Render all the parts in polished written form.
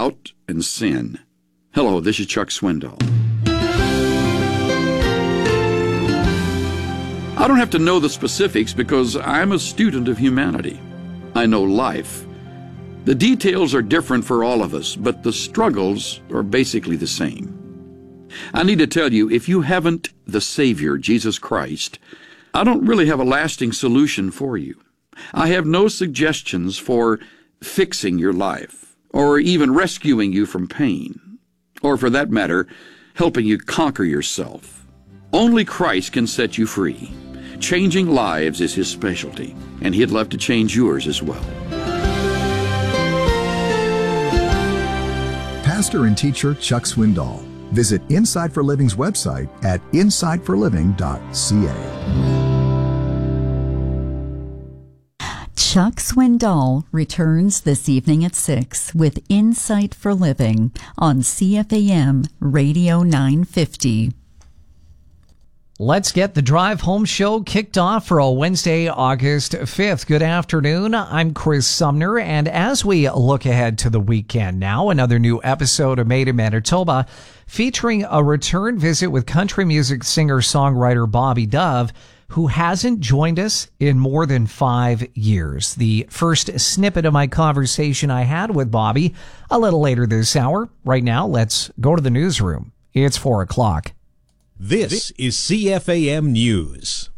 doubt, and sin. Hello, this is Chuck Swindoll. I don't have to know the specifics because I'm a student of humanity. I know life. The details are different for all of us, but the struggles are basically the same. I need to tell you, if you haven't the Savior, Jesus Christ, I don't really have a lasting solution for you. I have no suggestions for fixing your life, or even rescuing you from pain, or for that matter, helping you conquer yourself. Only Christ can set you free. Changing lives is His specialty, and He'd love to change yours as well. Pastor and teacher Chuck Swindoll. Visit Insight for Living's website at insightforliving.ca. Chuck Swindoll returns this evening at 6 with Insight for Living on CFAM Radio 950. Let's get the Drive Home Show kicked off for a Wednesday, August 5th. Good afternoon. I'm Chris Sumner, and as we look ahead to the weekend now, another new episode of Made in Manitoba featuring a return visit with country music singer-songwriter Bobby Dove, who hasn't joined us in more than 5 years. The first snippet of my conversation I had with Bobby a little later this hour. Right now, let's go to the newsroom. It's 4 o'clock. This is CFAM News.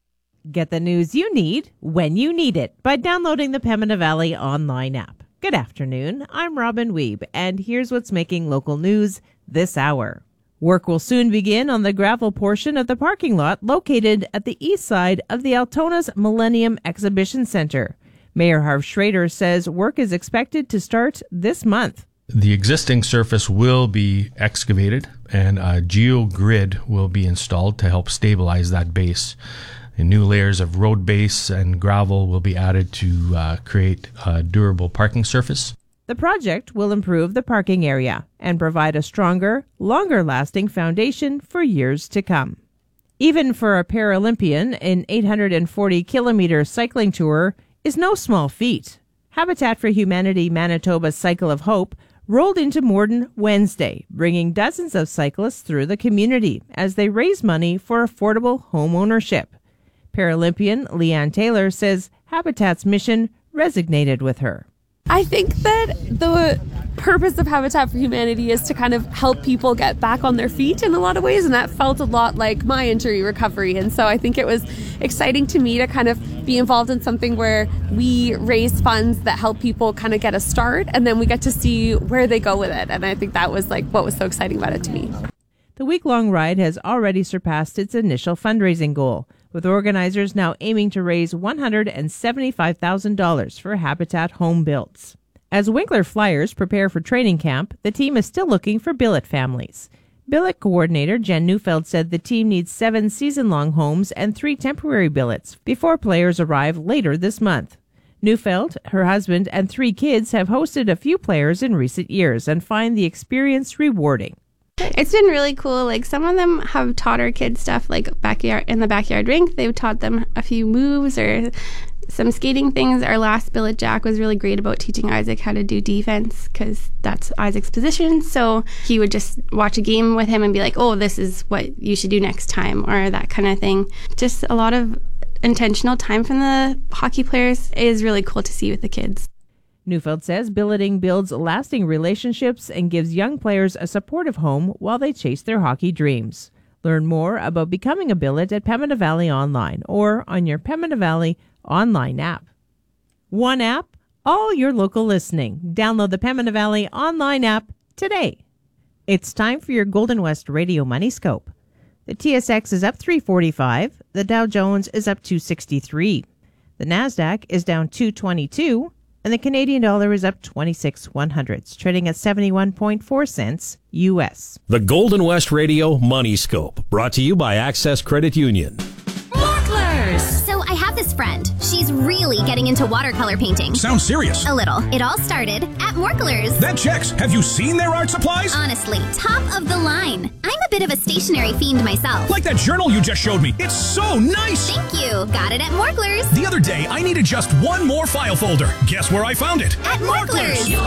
Get the news you need when you need it by downloading the Pembina Valley online app. Good afternoon, I'm Robin Weeb, and here's what's making local news this hour. Work will soon begin on the gravel portion of the parking lot located at the east side of the Altona's Millennium Exhibition Center. Mayor Harv Schrader says work is expected to start this month. The existing surface will be excavated and a geogrid will be installed to help stabilize that base. And new layers of road base and gravel will be added to create a durable parking surface. The project will improve the parking area and provide a stronger, longer-lasting foundation for years to come. Even for a Paralympian, an 840-kilometer cycling tour is no small feat. Habitat for Humanity Manitoba's Cycle of Hope rolled into Morden Wednesday, bringing dozens of cyclists through the community as they raise money for affordable home ownership. Paralympian Leanne Taylor says Habitat's mission resonated with her. I think that the purpose of Habitat for Humanity is to kind of help people get back on their feet in a lot of ways, and that felt a lot like my injury recovery. And so I think it was exciting to me to kind of be involved in something where we raise funds that help people kind of get a start, and then we get to see where they go with it. And I think that was like what was so exciting about it to me. The week-long ride has already surpassed its initial fundraising goal, with organizers now aiming to raise $175,000 for Habitat home builds. As Winkler Flyers prepare for training camp, the team is still looking for billet families. Billet coordinator Jen Neufeld said the team needs 7 season-long homes and 3 temporary billets before players arrive later this month. Neufeld, her husband, and 3 kids have hosted a few players in recent years and find the experience rewarding. It's been really cool. Like, some of them have taught our kids stuff, like in the backyard rink. They've taught them a few moves or some skating things. Our last billet Jack was really great about teaching Isaac how to do defense, because that's Isaac's position. So he would just watch a game with him and be like, oh, this is what you should do next time, or that kind of thing. Just a lot of intentional time from the hockey players is really cool to see with the kids. Neufeld says billeting builds lasting relationships and gives young players a supportive home while they chase their hockey dreams. Learn more about becoming a billet at Pembina Valley Online or on your Pembina Valley online app. One app, all your local listening. Download the Pembina Valley Online app today. It's time for your Golden West Radio Money Scope. The TSX is up 345. The Dow Jones is up 263. The NASDAQ is down 222. And the Canadian dollar is up 26/100, trading at 71.4 cents U.S. The Golden West Radio Money Scope, brought to you by Access Credit Union. So I have this friend. She's really getting into watercolor painting. Sounds serious. A little. It all started at Morklers. That checks. Have you seen their art supplies? Honestly, top of the line. I'm a bit of a stationery fiend myself. Like that journal you just showed me. It's so nice. Thank you. Got it at Morklers. The other day, I needed just one more file folder. Guess where I found it? At Morklers.